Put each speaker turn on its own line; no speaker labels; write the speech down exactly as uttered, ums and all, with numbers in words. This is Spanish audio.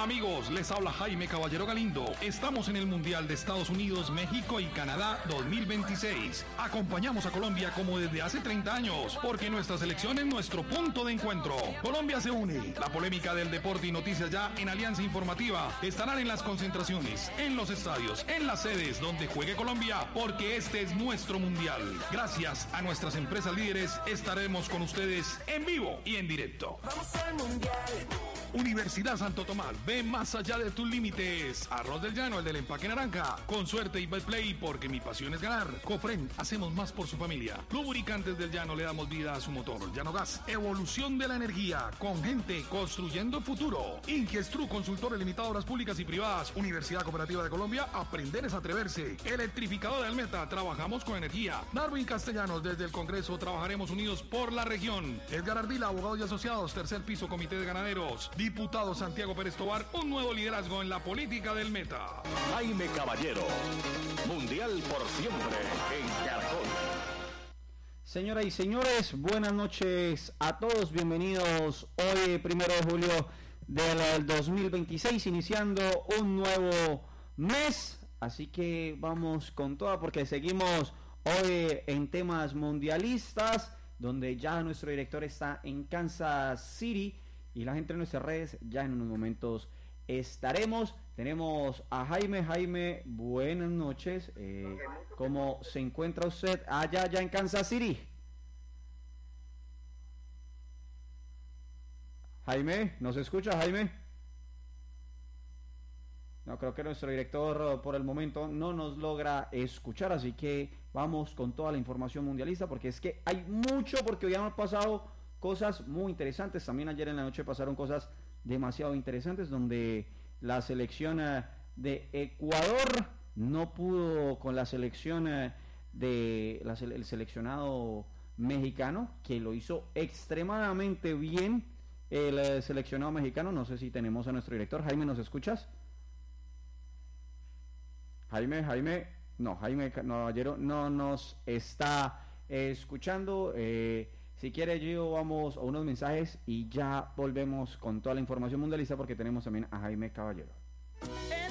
amigos, les habla Jaime Caballero Galindo. Estamos en el Mundial de Estados Unidos, México y Canadá dos mil veintiséis. Acompañamos a Colombia como desde hace treinta años, porque nuestra selección es nuestro punto de encuentro. Colombia se une. La polémica del deporte y noticias ya en Alianza Informativa estarán en las concentraciones, en los estadios, en las sedes donde juegue Colombia, porque este es nuestro Mundial. Gracias a nuestras empresas líderes estaremos con ustedes en vivo y en directo.
Vamos al Mundial.
Universidad Santo Tomás, ve más allá de tus límites. Arroz del Llano, el del empaque naranja. Con suerte y Betplay, porque mi pasión es ganar. Cofren, hacemos más por su familia. Lubricantes del Llano, le damos vida a su motor. Llano Gas, evolución de la energía. Con gente, construyendo futuro. Ingiestru, consultores limitadoras públicas y privadas. Universidad Cooperativa de Colombia, aprender es atreverse. Electrificador del Meta, trabajamos con energía. Darwin Castellanos, desde el Congreso, trabajaremos unidos por la región. Edgar Ardila, abogados y asociados, tercer piso, Comité de Ganaderos. Diputado Santiago Pérez Tobar, un nuevo liderazgo en la política del Meta.
Jaime Caballero, Mundial por siempre en Caracol.
Señoras y señores, buenas noches a todos, bienvenidos hoy, primero de julio del dos mil veintiséis, iniciando un nuevo mes, así que vamos con toda porque seguimos hoy en temas mundialistas, donde ya nuestro director está en Kansas City, y la gente en nuestras redes, ya en unos momentos estaremos. Tenemos a Jaime. Jaime, buenas noches. Eh, ¿Cómo se encuentra usted allá, allá en Kansas City? Jaime, ¿nos escucha, Jaime? No, creo que nuestro director por el momento no nos logra escuchar, así que vamos con toda la información mundialista, porque es que hay mucho, porque hoy han pasado cosas muy interesantes. También ayer en la noche pasaron cosas demasiado interesantes, donde la selección uh, de Ecuador no pudo con la selección uh, de la, el seleccionado mexicano, que lo hizo extremadamente bien el uh, seleccionado mexicano. No sé si tenemos a nuestro director. Jaime, ¿nos escuchas? Jaime, Jaime, no, Jaime Caballero no nos está eh, escuchando. eh, Si quiere, yo vamos a unos mensajes y ya volvemos con toda la información mundialista, porque tenemos también a Jaime Caballero.